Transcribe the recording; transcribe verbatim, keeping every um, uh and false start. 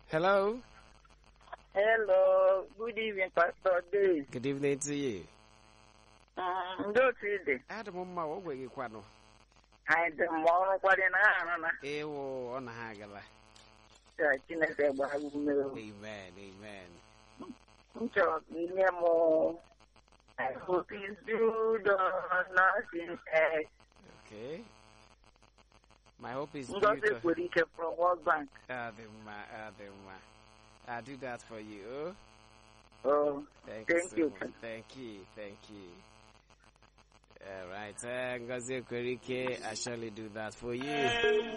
Hello. Hello, good evening, Pastor Day. Good evening to you. Um, do today. Adam Mama, what were you quano? I the more what in Anna. Ewo on Hagala. Amen, amen. So, Nemo, I hope he's good or nothing. Okay. My hope is Got a Purika from World Bank. Adema, Adema. I'll do that for you. Oh, thank, thank you. you. So thank you, thank you. All right, uh, Ngozi Okerike, I surely do that for you.